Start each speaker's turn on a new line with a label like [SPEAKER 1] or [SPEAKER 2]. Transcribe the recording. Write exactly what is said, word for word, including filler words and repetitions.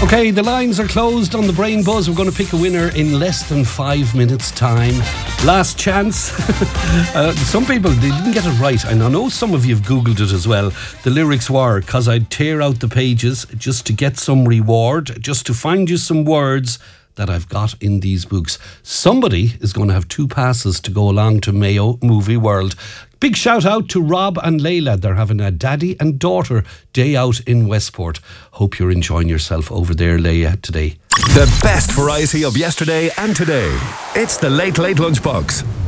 [SPEAKER 1] Okay, the lines are closed on the Brain Buzz. We're going to pick a winner in less than five minutes' time. Last chance. uh, some people, they didn't get it right. And I know some of you have Googled it as well. The lyrics were, because I'd tear out the pages just to get some reward, just to find you some words that I've got in these books. Somebody is going to have two passes to go along to Mayo Movie World. Big shout out to Rob and Layla. They're having a daddy and daughter day out in Westport. Hope you're enjoying yourself over there, Leia, today.
[SPEAKER 2] The best variety of yesterday and today. It's the Late Late Lunchbox.